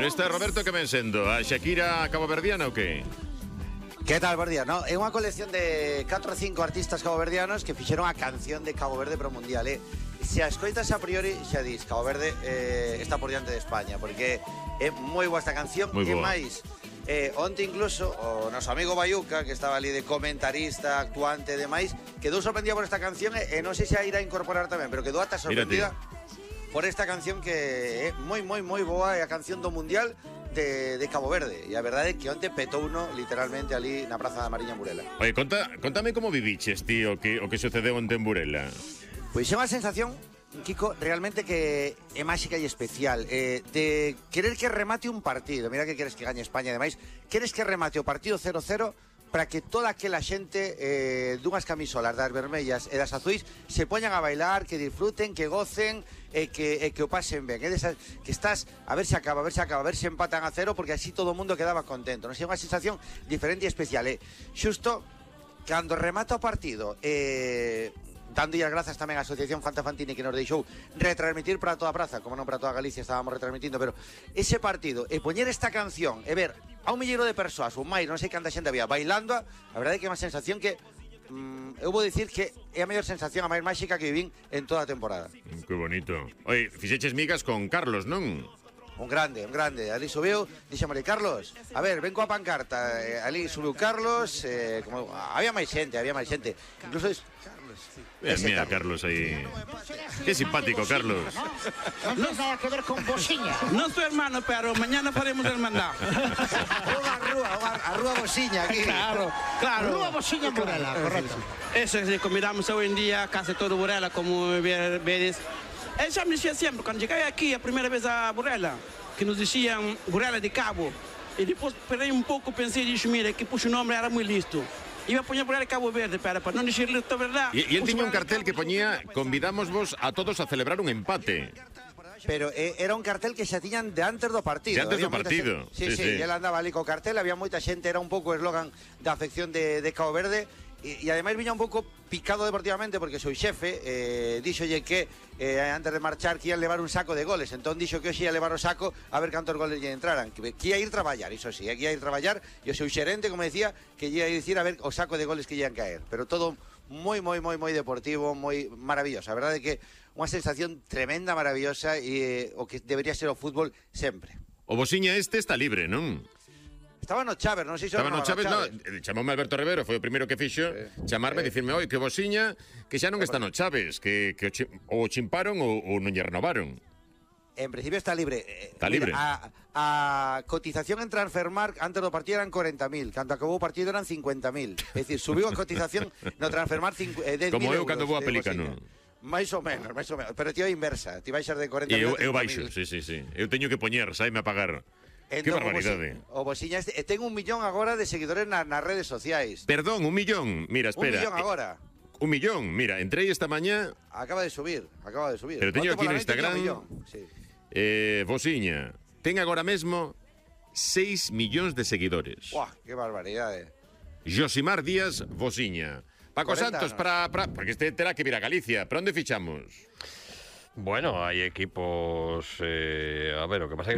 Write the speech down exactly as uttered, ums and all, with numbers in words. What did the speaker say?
Esta, Roberto, que ven sendo? A Shakira caboverdiana ou que? Que tal, verdiano? É unha colección de catro ou cinco artistas caboverdianos que fixeron a canción de Cabo Verde pro Mundial, eh? Se a escoitas a priori xa dis Cabo Verde eh, está por diante de España, porque é moi boa esta canción. Moi e boa. máis, eh, onte incluso o noso amigo Bayuca, que estaba ali de comentarista, actuante e demais, quedou sorprendido por esta canción e, e non sei se a irá a incorporar tamén, pero quedou ata sorprendida por esta canción que é moi, moi, moi boa, é a canción do Mundial de, de Cabo Verde. E a verdade é que onte petou uno literalmente ali na Praza da Mariña en Burela. Oye, conta, contame como viviches, tío, o que, o que sucedeu onte en Burela. Pois é unha sensación, Kiko, realmente que é máxica e especial, eh, de querer que remate un partido. Mira que queres que gañe España, ademais, queres que remate o partido cero cero para que toda aquela xente eh, dunhas camisolas das vermellas e das azuis se poñan a bailar, que disfruten, que gocen e que, e que o pasen ben. É desas, que estás a ver se acaba, a ver se acaba, a ver se empatan a cero, porque así todo o mundo quedaba contento. Non sei, unha sensación diferente e especial. Eh. Xusto cando remata o partido, eh, dando as grazas tamén á Asociación Fanta Fantini, que nos deixou retransmitir para toda a praza, como non para toda Galicia estábamos retransmitindo, pero ese partido e poñer esta canción e ver a un milleiro de persoas, un máis, non sei canta xente había, bailando, a verdade é que é unha sensación que mm, eu vou dicir que é a mellor sensación, a máis máxica que vivín en toda a temporada. Que bonito. Oye, fixeches migas con Carlos, non? Un grande, un grande. Ali subiu, dixémosle, Carlos, a ver, ven coa pancarta. Eh, ali subiu Carlos, eh, como había máis xente, había máis xente. Incluso es... Mira, mira, Carlos aí. Qué simpático, Carlos. No tienes nada que ver con Bosiña. No soy hermano, pero mañana faremos hermandad. Unha rúa, unha, a rúa Bosiña aquí. Claro, claro. Rúa Bosiña en Burela, correcto. Eso es que miramos hoy en día, casi todo Burela, como vedes. Él ya me decía siempre, cuando llegué aquí a primera vez a Burela, que nos decían Burela de Cabo, y después esperé un poco, pensé y dije, mire, que puso un nombre, era muy listo. Iba a poñer Burela de Cabo Verde, para, para non dicirle toda verdad. E, e él tiña un cartel que poñía, convidamos vos a todos a celebrar un empate. Pero eh, era un cartel que xa tiñan de antes do partido. De antes do Había moita partido. xente- Sí, Sí, sí, sí. sí, él andaba ali co cartel, había moita xente, era un pouco o eslogan da afección de, de Cabo Verde. E, e ademais viña un pouco picado deportivamente porque o seu xefe eh, díxolle que eh, antes de marchar que ian levar un saco de goles, entón dixo que hoxe ia levar o saco a ver cantos goles lle entraran, que, que ia ir traballar, iso sí, que ia ir traballar, e o seu xerente, como decía, que ia ir dicir a ver o saco de goles que ian caer, pero todo moi, moi, moi, moi deportivo, moi maravilloso. A verdade é que unha sensación tremenda, maravillosa, e eh, o que debería ser o fútbol sempre. O Bosiña este está libre, non? Estaba no Chaves, non sei se Estaba no non, Chávez, no, chamoume Alberto Rivero, foi o primeiro que fixo, Sí. chamarme e dicirme, oi, que Bosiña, que xa non está no Chávez, que, que o, chi, o chimparon ou, ou non lle renovaron. En principio está libre. Eh, Está mira, libre. A, a cotización en Transfermarkt antes do partido eran corenta mil, cando acabou o partido eran cincuenta mil. É dicir, subiu a cotización no Transfermarkt cincu, eh, dez mil Como eu euros cando vou a de Pelícano. Bosiña. Mais ou menos, máis ou menos. Pero ti é inversa, ti baixas de corenta E mil eu, eu baixo, sí, sí, sí. Eu teño que poñer, saime a pagar. Que barbaridade. O Bosiña este, e ten un millón agora de seguidores nas, nas redes sociais. Perdón, un millón. Mira, espera. Un millón agora. Eh, un millón. Mira, entrei esta mañá, Acaba de subir, acaba de subir. Pero teño aquí Onte no pola noite tiña un Instagram. millón, sí. eh, Bosiña, ten agora mesmo seis millóns de seguidores. Buah, que barbaridade. Josimar Díaz Bosiña. Paco cuarenta Santos anos. para, para... Porque este terá que vir a Galicia. ¿Para onde fichamos? Bueno, hay equipos... Eh, a ver, lo que pasa es que